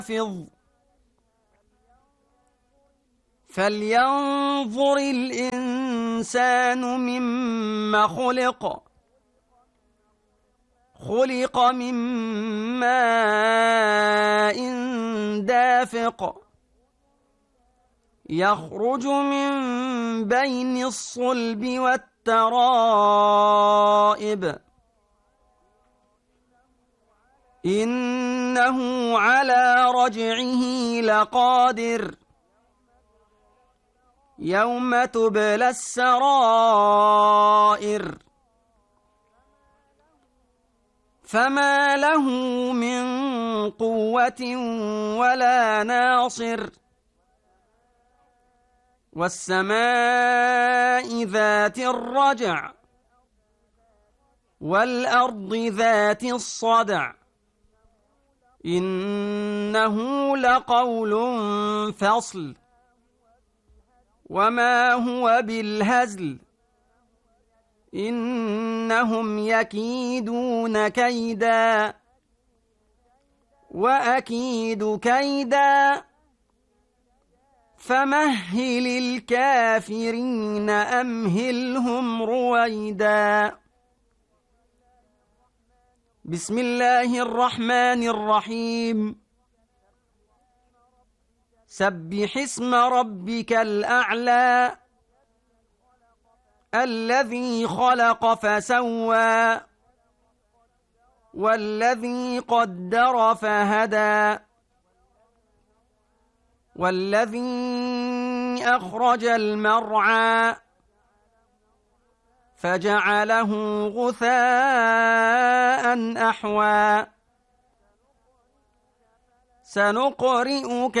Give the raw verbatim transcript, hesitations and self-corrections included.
حافظ فلينظر الإنسان مما خلق خلق من ماء دافق يخرج من بين الصلب والترائب إنه على رجعه لقادر يوم تبلى السرائر فما له من قوة ولا ناصر والسماء ذات الرجع والأرض ذات الصدع إنه لقول فصل وما هو بالهزل إنهم يكيدون كيدا وأكيد كيدا فمهل الكافرين أمهلهم رويدا. بسم الله الرحمن الرحيم. سبح اسم ربك الأعلى الذي خلق فسوى والذي قدر فهدى والذي أخرج المرعى فجعله غثاء أحوى سنقرئك